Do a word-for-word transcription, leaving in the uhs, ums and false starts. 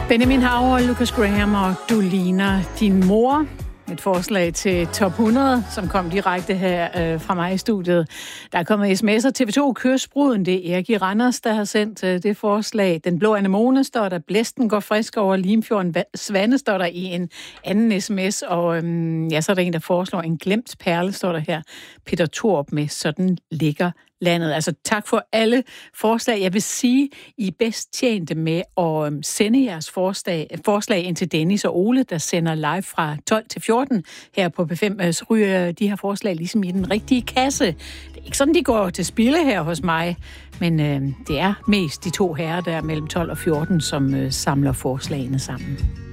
Benjamin Haver, Lucas Graham og Du ligner din mor. Et forslag til top hundrede, som kom direkte her øh, fra mig i studiet. Der er kommet sms'er. T V to kører spruden. Det er Erik i Randers, der har sendt øh, det forslag. Den blå anemone står der. Blæsten går frisk over Limfjorden. Svane står der i en anden sms. Og øhm, ja, så er der en, der foreslår en glemt perle, står der her. Peter Thorup med Sådan ligger landet. Altså tak for alle forslag. Jeg vil sige, I er bedst tjente med at sende jeres forslag, forslag ind til Dennis og Ole, der sender live fra tolv til fjorten her på P fem. Så ryger de her forslag ligesom i den rigtige kasse. Det er ikke sådan, de går til spilde her hos mig, men øh, det er mest de to herrer der mellem tolv og fjorten, som øh, samler forslagene sammen.